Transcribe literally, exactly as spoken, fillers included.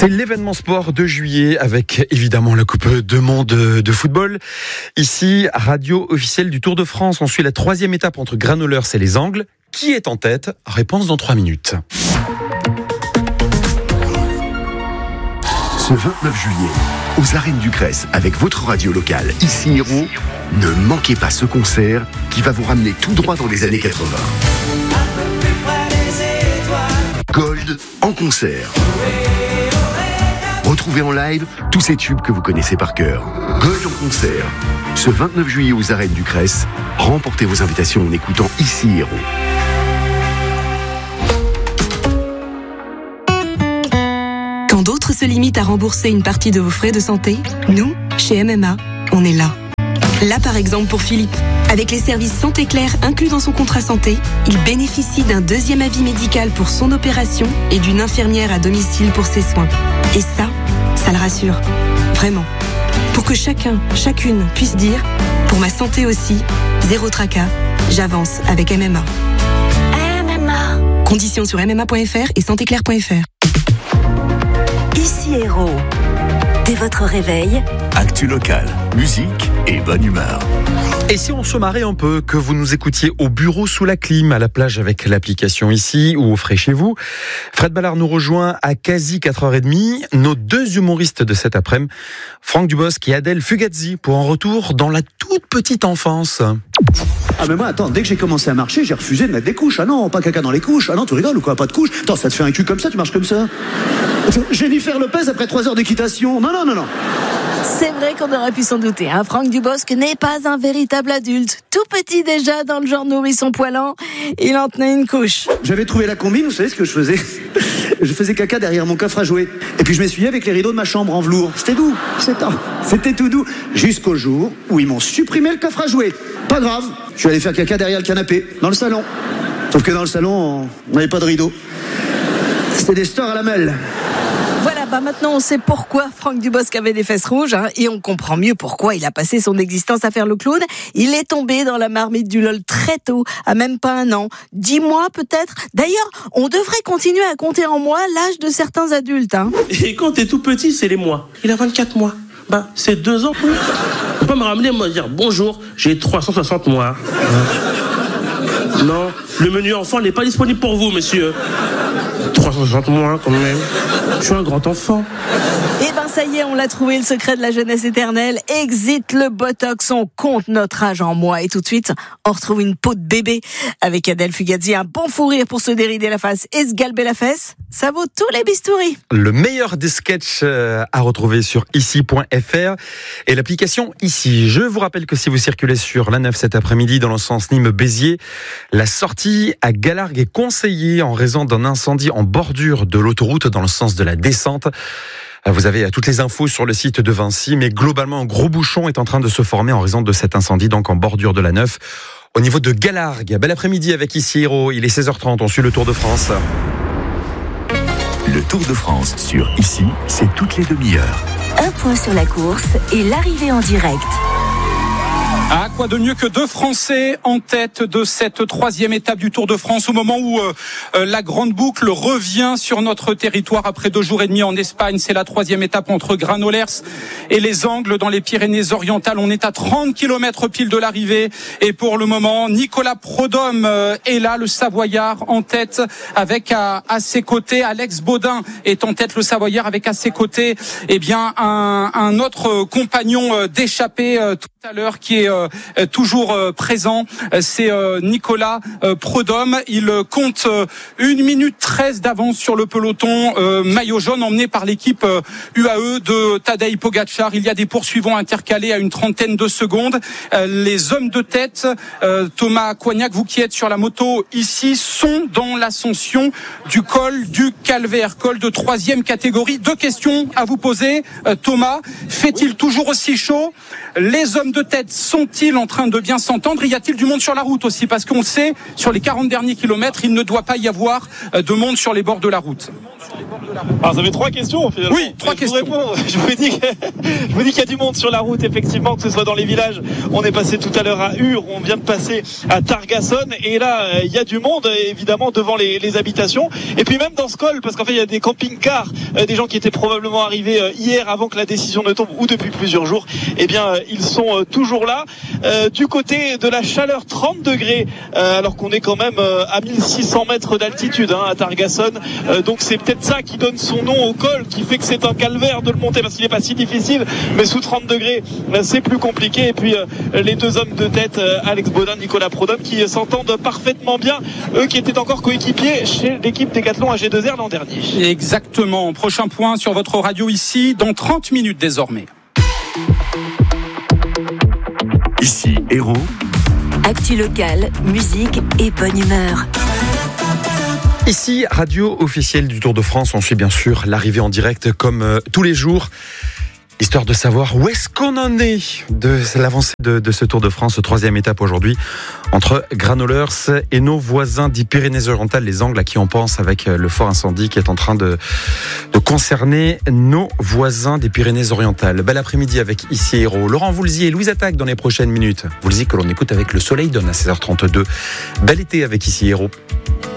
C'est l'événement sport de juillet avec évidemment la Coupe du Monde de football. Ici, radio officielle du Tour de France. On suit la troisième étape entre Granollers et les Angles. Qui est en tête ? Réponse dans trois minutes. Ce vingt-neuf juillet, aux arènes du Grèce, avec votre radio locale, ici Héros, ne manquez pas ce concert qui va vous ramener tout droit dans les années quatre-vingts. Gold en concert. Retrouvez en live tous ces tubes que vous connaissez par cœur. Gold en concert. Ce vingt-neuf juillet aux arènes du Grèce, remportez vos invitations en écoutant ici Héros. Quand d'autres se limitent à rembourser une partie de vos frais de santé, nous, chez M M A, on est là. Là par exemple pour Philippe. Avec les services Santé Claire inclus dans son contrat santé, il bénéficie d'un deuxième avis médical pour son opération et d'une infirmière à domicile pour ses soins. Et ça, ça le rassure. Vraiment. Pour que chacun, chacune puisse dire « Pour ma santé aussi, zéro tracas, j'avance avec M M A ». M M A. Conditions sur m m a point f r et santé claire point f r. Ici Héros. Dès votre réveil, Actu locale, musique et bonne humeur. Et si on se marrait un peu, que vous nous écoutiez au bureau sous la clim, à la plage avec l'application ici ou au frais chez vous, Fred Ballard nous rejoint à quasi quatre heures trente. Nos deux humoristes de cet après-midi, Franck Dubosc et Adèle Fugazzi, pour un retour dans la toute petite enfance. Ah mais moi attends, dès que j'ai commencé à marcher, j'ai refusé de mettre des couches. Ah non, pas caca dans les couches. Ah non, tu rigoles ou quoi, pas de couches. Attends, ça te fait un cul comme ça, tu marches comme ça. Jennifer Lopez après trois heures d'équitation. Non, non, non, non. C'est vrai qu'on aurait pu s'en douter, hein. Franck Dubosc n'est pas un véritable adulte. Tout petit déjà, dans le genre nourrisson poilant, il en tenait une couche. J'avais trouvé la combine, vous savez ce que je faisais ? Je faisais caca derrière mon coffre à jouets. Et puis je m'essuyais avec les rideaux de ma chambre en velours. C'était doux, c'était, c'était tout doux. Jusqu'au jour où ils m'ont supprimé le coffre à jouets. Pas grave, je suis allé faire caca derrière le canapé, dans le salon. Sauf que dans le salon, on n'avait pas de rideaux. C'était des stores à la mêle. Voilà, bah maintenant on sait pourquoi Franck Dubosc avait des fesses rouges, hein, et on comprend mieux pourquoi il a passé son existence à faire le clown. Il est tombé dans la marmite du LOL très tôt, à même pas un an, dix mois peut-être. D'ailleurs, on devrait continuer à compter en mois l'âge de certains adultes. Hein. Et quand t'es tout petit, c'est les mois. Il a vingt-quatre mois. Bah, c'est deux ans. Oui. Faut pas me ramener, moi, dire bonjour, j'ai trois cent soixante mois. Non, le menu enfant n'est pas disponible pour vous, monsieur. trois cent soixante mois, quand même. Je suis un grand enfant. Eh ben, ça y est, on l'a trouvé, le secret de la jeunesse éternelle. Exit le botox, on compte notre âge en mois. Et tout de suite, on retrouve une peau de bébé. Avec Adèle Fugazzi, un bon fou rire pour se dérider la face et se galber la fesse. Ça vaut tous les bistouris. Le meilleur des sketchs à retrouver sur ici point f r et l'application Ici. Je vous rappelle que si vous circulez sur l'A neuf cet après-midi dans le sens Nîmes-Béziers, la sortie à Galargues est conseillée en raison d'un incendie en bordure de l'autoroute dans le sens de la descente. Vous avez toutes les infos sur le site de Vinci, mais globalement, un gros bouchon est en train de se former en raison de cet incendie, donc en bordure de la neuf, au niveau de Galargues. Bel après-midi avec Ici Héros, il est seize heures trente, on suit le Tour de France. Le Tour de France sur Ici, c'est toutes les demi-heures. un point sur la course et l'arrivée en direct. Ah, quoi de mieux que deux Français en tête de cette troisième étape du Tour de France au moment où euh, la grande boucle revient sur notre territoire après deux jours et demi en Espagne. C'est la troisième étape entre Granollers et les Angles dans les Pyrénées-Orientales. On est à trente kilomètres pile de l'arrivée et pour le moment, Nicolas Prudhomme euh, est là, le Savoyard en tête avec à, à ses côtés, Alex Baudin est en tête, le Savoyard avec à ses côtés, eh bien un, un autre compagnon d'échappée euh, tout à l'heure qui est euh, toujours euh, présent, c'est euh, Nicolas euh, Prudhomme. Il euh, compte euh, une minute treize d'avance sur le peloton euh, maillot jaune emmené par l'équipe euh, U A E de Tadej Pogačar. Il y a des poursuivants intercalés à une trentaine de secondes. Euh, les hommes de tête, euh, Thomas Coignac, vous qui êtes sur la moto ici, sont dans l'ascension du col du Calvaire, col de troisième catégorie. Deux questions à vous poser, euh, Thomas. Fait-il toujours aussi chaud ? Les hommes de tête sont sont-ils en train de bien s'entendre? Y a-t-il du monde sur la route aussi? Parce qu'on le sait, sur les quarante derniers kilomètres, il ne doit pas y avoir de monde sur les bords de la route. Alors, vous avez trois questions finalement. Oui, trois je questions. Vous réponds. Je vous dis que, je vous dis qu'il y a du monde sur la route, effectivement, que ce soit dans les villages. On est passé tout à l'heure à Ur, on vient de passer à Targason, et là, il y a du monde, évidemment, devant les, les habitations. Et puis même dans ce col, parce qu'en fait, il y a des camping-cars, euh, des gens qui étaient probablement arrivés euh, hier avant que la décision ne tombe, ou depuis plusieurs jours. Eh bien, euh, ils sont euh, toujours là. Euh, du côté de la chaleur, trente degrés, euh, alors qu'on est quand même euh, à mille six cents mètres d'altitude hein, à Targason. Euh, donc c'est peut-être ça qui donne son nom au col, qui fait que c'est un calvaire de le monter, parce qu'il n'est pas si difficile, mais sous trente degrés, c'est plus compliqué. Et puis euh, les deux hommes de tête, euh, Alex Baudin, Nicolas Prodhomme, qui s'entendent parfaitement bien, eux qui étaient encore coéquipiers chez l'équipe Décathlon A G deux R l'an dernier. Exactement. Prochain point sur votre radio ici, dans trente minutes désormais. Ici, Héros. Actu locale, musique et bonne humeur. Ici, radio officielle du Tour de France, on suit bien sûr l'arrivée en direct comme euh, tous les jours, histoire de savoir où est-ce qu'on en est de l'avancée de, de ce Tour de France, troisième étape aujourd'hui, entre Granollers et nos voisins des Pyrénées-Orientales, les Angles, à qui on pense avec le fort incendie qui est en train de, de concerner nos voisins des Pyrénées-Orientales. Bel après-midi avec Ici Héros. Laurent Voulzy et Louise Attaque dans les prochaines minutes. Voulzy que l'on écoute avec Le Soleil donne à seize heures trente-deux. Bel été avec Ici Héros.